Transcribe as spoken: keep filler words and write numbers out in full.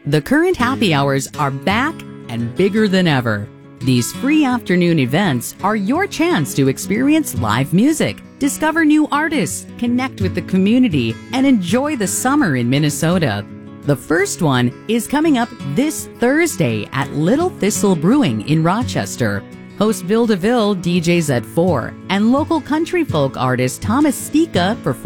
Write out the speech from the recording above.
The current happy hours are back and bigger than ever. These free afternoon events are your chance to experience live music, discover new artists, connect with the community, and enjoy the summer in Minnesota. The first one is coming up this Thursday at Little Thistle Brewing in Rochester. Host Bill DeVille D Js at four, and local country folk artist Thomas Stika performs